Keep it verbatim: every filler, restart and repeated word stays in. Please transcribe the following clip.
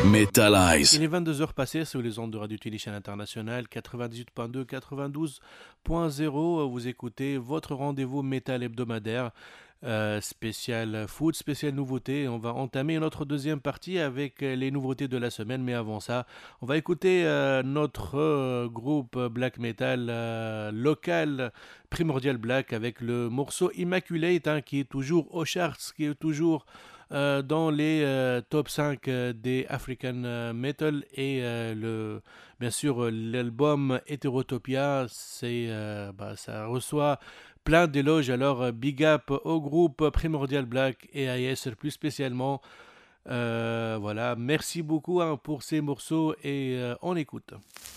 Metalize. Il est vingt-deux heures passées sur les ondes de Radio Téléchaîne International quatre-vingt-dix-huit point deux, quatre-vingt-douze point zéro. Vous écoutez votre rendez-vous métal hebdomadaire euh, spécial foot, spécial nouveauté. On va entamer notre deuxième partie avec les nouveautés de la semaine. Mais avant ça, on va écouter euh, notre euh, groupe black metal euh, local Primordial Black avec le morceau Immaculate hein, qui est toujours aux charts, qui est toujours euh, dans les euh, top cinq euh, des African euh, Metal et euh, le, bien sûr l'album Heterotopia c'est, euh, bah, ça reçoit plein d'éloges. Alors euh, big up au groupe Primordial Black et à Yasser plus spécialement. Euh, voilà, merci beaucoup hein, pour ces morceaux et euh, on écoute.